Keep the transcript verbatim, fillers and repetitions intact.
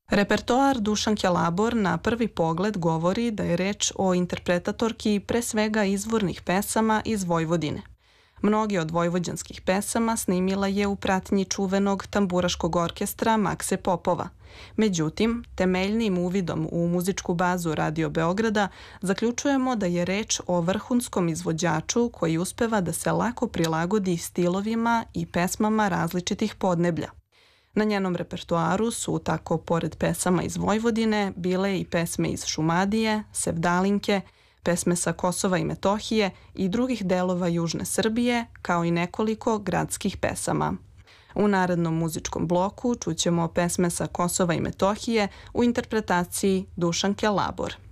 Repertoar Dušanke Labor na prvi pogled govori da je reč o interpretatorki pre svega izvornih pesama iz Vojvodine. Mnoge od vojvođanskih pesama snimila je u pratnji čuvenog tamburaškog orkestra Makse Popova. Međutim, temeljnim uvidom u muzičku bazu Radio Beograda zaključujemo da je reč o vrhunskom izvođaču koji uspeva da se lako prilagodi stilovima i pesmama različitih podneblja. Na njenom repertoaru su tako, pored pesama iz Vojvodine, bile i pesme iz Šumadije, Sevdalinke, pesme sa Kosova i Metohije i drugih delova južne Srbije, kao i nekoliko gradskih pesama. U narednom muzičkom bloku čućemo pesme sa Kosova i Metohije u interpretaciji Dušanke Labor.